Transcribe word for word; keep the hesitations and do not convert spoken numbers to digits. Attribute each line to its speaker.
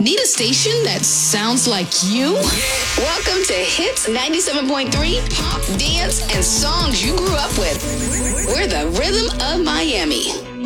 Speaker 1: Need a station that sounds like you? Welcome to Hits ninety-seven point three, pop, dance, and songs you grew up with. We're the rhythm of Miami.